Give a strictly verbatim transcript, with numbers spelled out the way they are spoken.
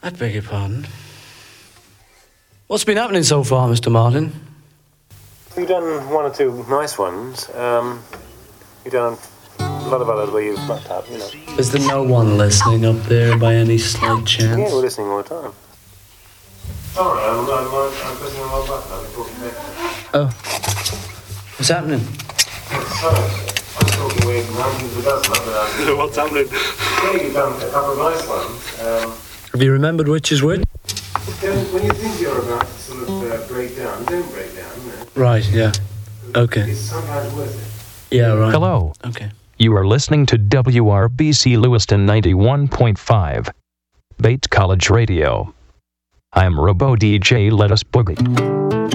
I beg your pardon. What's been happening so far, Mister Martin? You've done one or two nice ones. Um, you've done a lot of others where you've fucked up, you know. Is there no one listening up there by any slight chance? Yeah, we're listening all the time. Sorry, I'm, I'm, I'm pressing the wrong button. I'm talking back. Oh. What's happening? Sorry, I'm talking with hundreds of dozens of them. What's happening? Yeah, you've done a couple of nice ones. Um, Have you remembered which is which? when you think you're about to sort of uh, break down, don't break down. You know? Right, yeah. Okay. It's sometimes worth it. Yeah, right. Hello. Okay. You are listening to W R B C Lewiston ninety-one point five, Bates College Radio. I'm Robo D J Let Us Boogie.